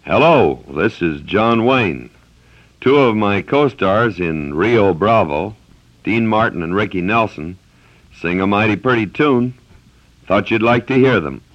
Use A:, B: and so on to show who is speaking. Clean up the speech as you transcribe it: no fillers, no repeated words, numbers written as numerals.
A: Hello, this is John Wayne. Two of my co-stars in Rio Bravo, Dean Martin and Ricky Nelson, sing a mighty pretty tune. Thought you'd like to hear them.